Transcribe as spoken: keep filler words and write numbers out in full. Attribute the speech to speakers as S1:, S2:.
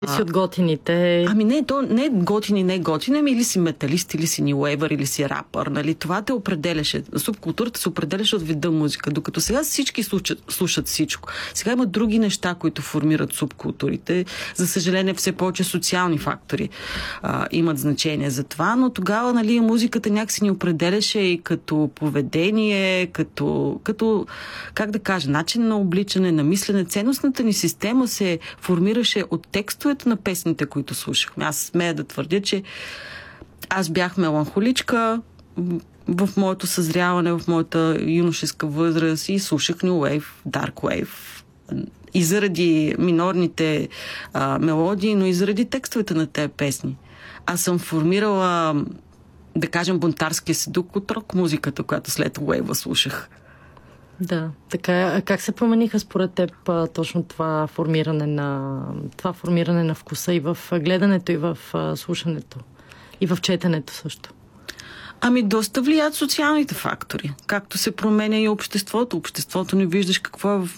S1: Си от готините.
S2: Ами не, то не е готини, не е готини, ами или си металист, или си нюейвър, или си рапър, нали? Това те определяше. Субкултурата се определяше от вида музика, докато сега всички слушат, слушат всичко. Сега има други неща, които формират субкултурите. За съжаление, все повече социални фактори а, имат значение за това, но тогава, нали, музиката някакси ни определяше и като поведение, като, като, как да кажа, начин на обличане, на мислене. Ценностната ни система се формираше от текстове на песните, които слушахме. Аз смея да твърдя, че аз бях меланхоличка в моето съзряване, в моята юношеска възраст и слушах New Wave, Dark Wave. И заради минорните а, мелодии, но и заради текстовете на тези песни. Аз съм формирала, да кажем, бунтарския си дух от рок-музиката, която след Wave слушах.
S1: Да, така е. А как се промениха според теб точно това формиране на това формиране на вкуса и в гледането, и в слушането, и в четенето също?
S2: Ами доста влияят социалните фактори. Както се променя и обществото. Обществото не виждаш какво е в